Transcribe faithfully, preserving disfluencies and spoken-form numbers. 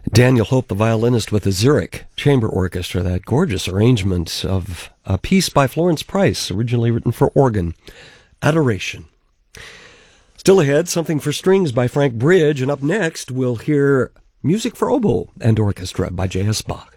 Daniel Hope, the violinist with the Zurich Chamber Orchestra, that gorgeous arrangement of a piece by Florence Price, originally written for organ, Adoration. Still ahead, something for strings by Frank Bridge, and up next we'll hear music for oboe and orchestra by J S. Bach.